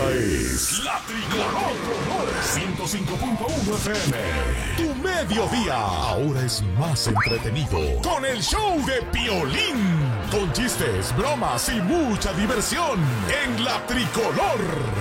es La Tricolor 105.1 FM. Tu mediodía ahora es más entretenido con el show de Piolín. Con chistes, bromas y mucha diversión en La Tricolor.